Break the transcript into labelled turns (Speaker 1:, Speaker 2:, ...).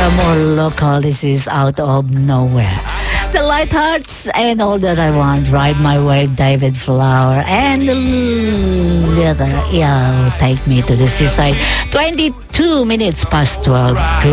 Speaker 1: more local. This is Out of Nowhere. The Light Hearts and All That I Want. Ride My Wave, David Flower. And the other, yeah, Take Me to the Seaside. 22 minutes past 12. Good